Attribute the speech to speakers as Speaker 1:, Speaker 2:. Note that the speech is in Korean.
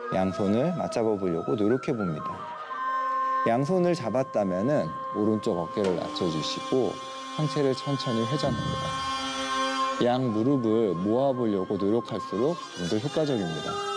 Speaker 1: 양손을 맞잡아 보려고 노력해 봅니다. 양손을 잡았다면은 오른쪽 어깨를 낮춰주시고 상체를 천천히 회전합니다. 양 무릎을 모아보려고 노력할수록 좀 더 효과적입니다.